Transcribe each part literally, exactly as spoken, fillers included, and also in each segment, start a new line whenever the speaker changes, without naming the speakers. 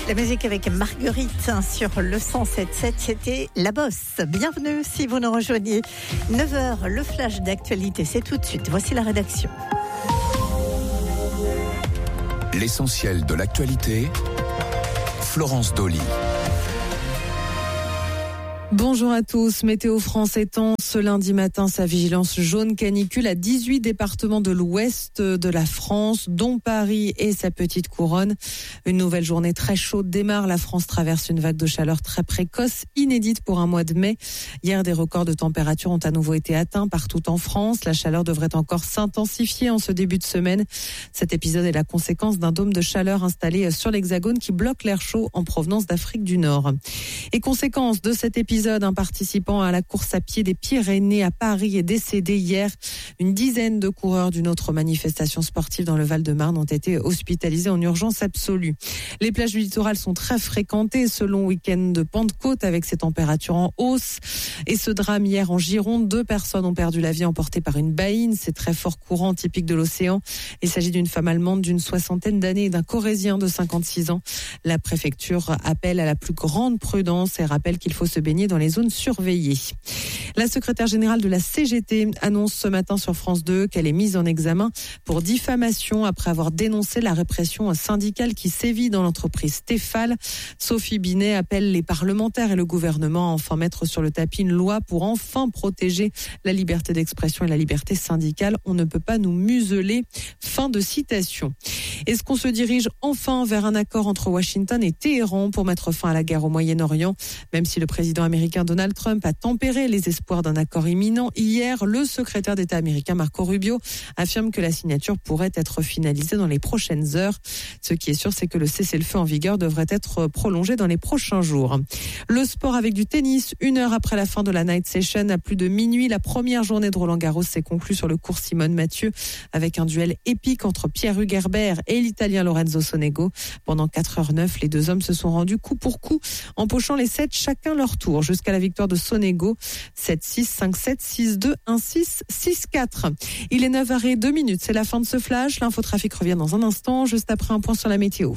La musique avec Marguerite sur le cent sept virgule sept, c'était La Bosse. Bienvenue si vous nous rejoignez. neuf heures, le flash d'actualité, c'est tout de suite. Voici la rédaction.
L'essentiel de l'actualité, Florence Dolly.
Bonjour à tous. Météo France étend ce lundi matin sa vigilance jaune canicule à dix-huit départements de l'ouest de la France, dont Paris et sa petite couronne. Une nouvelle journée très chaude démarre. La France traverse une vague de chaleur très précoce, inédite pour un mois de mai. Hier, des records de température ont à nouveau été atteints partout en France. La chaleur devrait encore s'intensifier en ce début de semaine. Cet épisode est la conséquence d'un dôme de chaleur installé sur l'Hexagone qui bloque l'air chaud en provenance d'Afrique du Nord. Et conséquence de cet épisode, un participant à la course à pied des Pyrénées à Paris est décédé hier. Une dizaine de coureurs d'une autre manifestation sportive dans le Val-de-Marne ont été hospitalisés en urgence absolue. Les plages du littoral sont très fréquentées ce long week-end de Pentecôte avec ces températures en hausse. Et ce drame hier en Gironde, deux personnes ont perdu la vie emportées par une baïne. C'est très fort courant typique de l'océan. Il s'agit d'une femme allemande d'une soixantaine d'années et d'un Corrézien de cinquante-six ans. La préfecture appelle à la plus grande prudence et rappelle qu'il faut se baigner dans les zones surveillées. La secrétaire générale de la C G T annonce ce matin sur France deux qu'elle est mise en examen pour diffamation après avoir dénoncé la répression syndicale qui sévit dans l'entreprise Stéphal. Sophie Binet appelle les parlementaires et le gouvernement à enfin mettre sur le tapis une loi pour enfin protéger la liberté d'expression et la liberté syndicale. On ne peut pas nous museler. Fin de citation. Est-ce qu'on se dirige enfin vers un accord entre Washington et Téhéran pour mettre fin à la guerre au Moyen-Orient? Même si le président américain Donald Trump a tempéré les espoirs d'un accord imminent, hier, le secrétaire d'État américain Marco Rubio affirme que la signature pourrait être finalisée dans les prochaines heures. Ce qui est sûr, c'est que le cessez-le-feu en vigueur devrait être prolongé dans les prochains jours. Le sport avec du tennis. Une heure après la fin de la night session, à plus de minuit, la première journée de Roland-Garros s'est conclue sur le court Simone Mathieu avec un duel épique entre Pierre Hugerbert et l'Italien Lorenzo Sonego. Pendant quatre heures neuf, les deux hommes se sont rendus coup pour coup, empochant les sets chacun leur tour, jusqu'à la victoire de Sonego. sept six, cinq sept, six deux, un six, six quatre. Il est neuf heures deux minutes, c'est la fin de ce flash. L'infotrafic revient dans un instant, juste après un point sur la météo.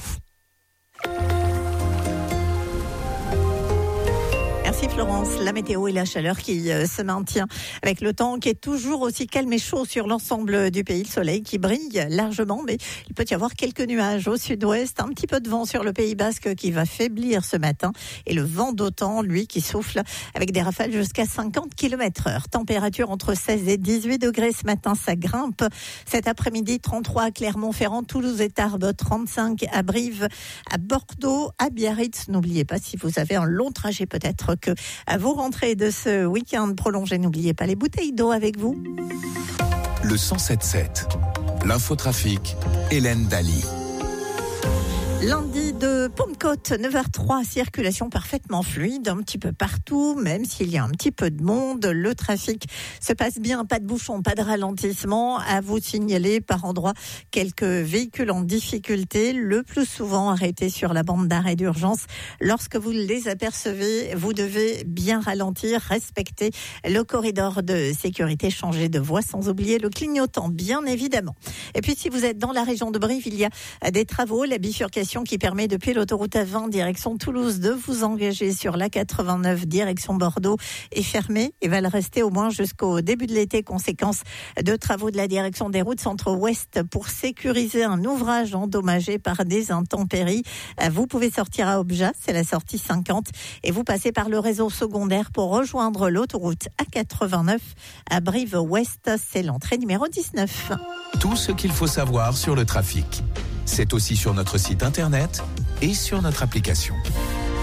Merci Florence. La météo et la chaleur qui euh, se maintient avec le temps qui est toujours aussi calme et chaud sur l'ensemble du pays. Le soleil qui brille largement, mais il peut y avoir quelques nuages au sud-ouest. Un petit peu de vent sur le Pays Basque qui va faiblir ce matin. Et le vent d'OTAN, lui, qui souffle avec des rafales jusqu'à cinquante kilomètres heure. Température entre seize et dix-huit degrés ce matin, ça grimpe. Cet après-midi, trente-trois à Clermont-Ferrand, Toulouse et Tarbes, trente-cinq à Brive, à Bordeaux, à Biarritz. N'oubliez pas, si vous avez un long trajet peut-être, que à vos rentrées de ce week-end prolongé, n'oubliez pas les bouteilles d'eau avec vous.
Le cent sept virgule sept, l'infotrafic, Hélène Daly.
Lundi de Pentecôte, neuf heures trois, circulation parfaitement fluide, un petit peu partout, même s'il y a un petit peu de monde. Le trafic se passe bien, pas de bouchons, pas de ralentissement. À vous signaler par endroits quelques véhicules en difficulté, le plus souvent arrêtés sur la bande d'arrêt d'urgence. Lorsque vous les apercevez, vous devez bien ralentir, respecter le corridor de sécurité, changer de voie sans oublier le clignotant, bien évidemment. Et puis si vous êtes dans la région de Brive, il y a des travaux, la bifurcation qui permet depuis l'autoroute A vingt direction Toulouse de vous engager sur la quatre-vingt-neuf direction Bordeaux est fermée et va le rester au moins jusqu'au début de l'été, conséquence de travaux de la direction des routes centre-ouest pour sécuriser un ouvrage endommagé par des intempéries. Vous pouvez sortir à Objat, c'est la sortie cinquante, et vous passez par le réseau secondaire pour rejoindre l'autoroute A quatre-vingt-neuf à Brive-Ouest, c'est l'entrée numéro dix-neuf.
Tout ce qu'il faut savoir sur le trafic, c'est aussi sur notre site internet et sur notre application.